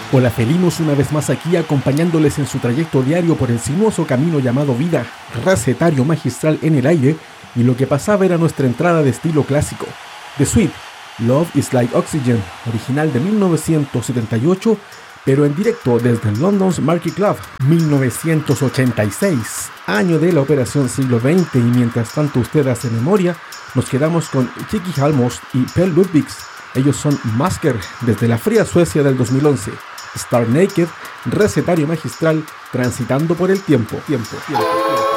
Hola felinos, una vez más aquí acompañándoles en su trayecto diario por el sinuoso camino llamado vida, recetario magistral en el aire, y lo que pasaba era nuestra entrada de estilo clásico. The Sweet, Love is Like Oxygen, original de 1978, pero en directo desde el London's Market Club, 1986, año de la operación siglo XX, y mientras tanto usted hace memoria, nos quedamos con Kiki Halmos y Per Ludvigs. Ellos son Masker, desde la fría Suecia del 2011. Star Naked, recetario magistral, transitando por el tiempo.